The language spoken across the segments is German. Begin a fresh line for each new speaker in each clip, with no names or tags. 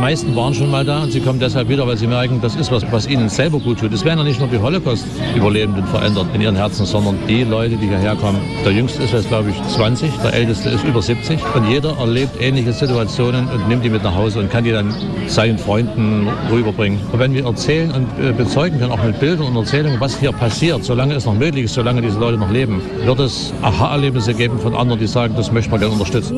meisten waren schon mal da und sie kommen deshalb wieder, weil sie merken, das ist was ihnen selber gut tut. Es werden ja nicht nur die Holocaust-Überlebenden verändert in ihren Herzen, sondern die Leute, die hierher kommen. Der Jüngste ist jetzt, glaube ich, 20, der Älteste ist über 70 und jeder erlebt ähnliche Situationen und nimmt die mit nach Hause und kann die dann seinen Freunden rüberbringen. Und wenn wir erzählen und bezeugen können, auch mit Bildern und Erzählungen, was hier passiert, solange es noch möglich ist, solange diese Leute noch leben, wird es Aha-Erlebnisse geben von anderen, die sagen, das möchte man gerne unterstützen.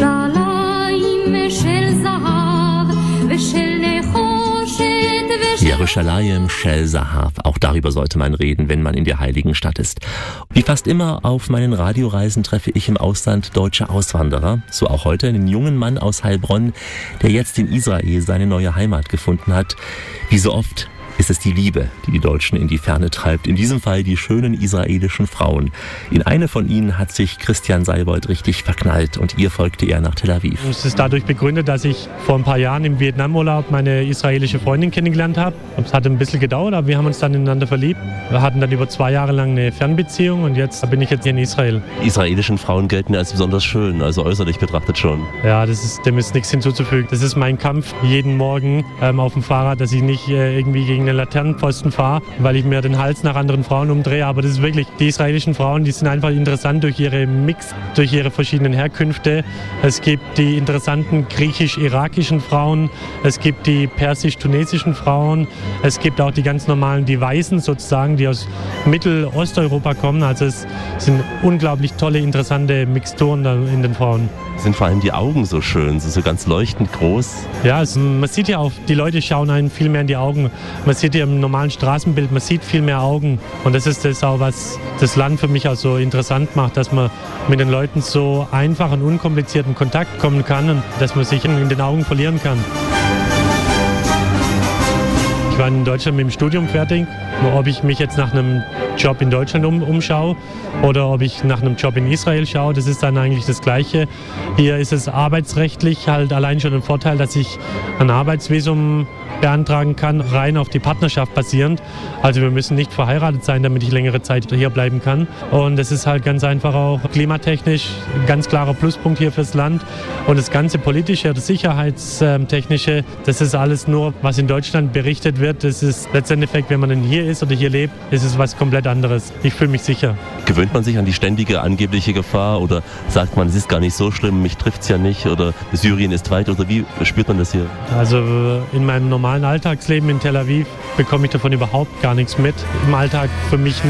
Jerusalem, Shel Zahav. Auch darüber sollte man reden, wenn man in der heiligen Stadt ist. Wie fast immer auf meinen Radioreisen treffe ich im Ausland deutsche Auswanderer. So auch heute einen jungen Mann aus Heilbronn, der jetzt in Israel seine neue Heimat gefunden hat. Wie so oft ist es die Liebe, die die Deutschen in die Ferne treibt. In diesem Fall die schönen israelischen Frauen. In eine von ihnen hat sich Christian Seibold richtig verknallt und ihr folgte er nach Tel Aviv.
Es ist dadurch begründet, dass ich vor ein paar Jahren im Vietnamurlaub meine israelische Freundin kennengelernt habe. Es hat ein bisschen gedauert, aber wir haben uns dann ineinander verliebt. Wir hatten dann über 2 Jahre lang eine Fernbeziehung und jetzt bin ich jetzt hier in Israel.
Die israelischen Frauen gelten als besonders schön, also äußerlich betrachtet schon.
Ja, dem ist nichts hinzuzufügen. Das ist mein Kampf jeden Morgen auf dem Fahrrad, dass ich nicht irgendwie gegen den Laternenpfosten fahre, weil ich mir den Hals nach anderen Frauen umdrehe. Aber das ist wirklich, die israelischen Frauen, die sind einfach interessant durch ihre Mix, durch ihre verschiedenen Herkünfte. Es gibt die interessanten griechisch-irakischen Frauen, es gibt die persisch-tunesischen Frauen, es gibt auch die ganz normalen, die Weißen sozusagen, die aus Mittelosteuropa kommen. Also es sind unglaublich tolle, interessante Mixturen da in den Frauen.
Sind vor allem die Augen so schön, so ganz leuchtend groß.
Ja, man sieht ja auch, die Leute schauen einen viel mehr in die Augen. Man sieht ja im normalen Straßenbild, man sieht viel mehr Augen. Und das ist das auch, was das Land für mich auch so interessant macht, dass man mit den Leuten so einfach und unkompliziert in Kontakt kommen kann und dass man sich in den Augen verlieren kann. Ich war in Deutschland mit dem Studium fertig. Ob ich mich jetzt nach einem Job in Deutschland umschaue oder ob ich nach einem Job in Israel schaue, das ist dann eigentlich das Gleiche. Hier ist es arbeitsrechtlich halt allein schon ein Vorteil, dass ich ein Arbeitsvisum beantragen kann, rein auf die Partnerschaft basierend. Also wir müssen nicht verheiratet sein, damit ich längere Zeit hier bleiben kann. Und es ist halt ganz einfach auch klimatechnisch ein ganz klarer Pluspunkt hier fürs Land. Und das ganze politische oder sicherheitstechnische, das ist alles nur, was in Deutschland berichtet wird. Das ist letztendlich, wenn man dann hier ist oder hier lebt, ist es was komplett anderes. Ich fühle mich sicher.
Gewöhnt man sich an die ständige angebliche Gefahr oder sagt man, es ist gar nicht so schlimm, mich trifft es ja nicht oder Syrien ist weit oder wie spürt man das hier?
Also in meinem normalen Alltagsleben in Tel Aviv bekomme ich davon überhaupt gar nichts mit. Im Alltag für mich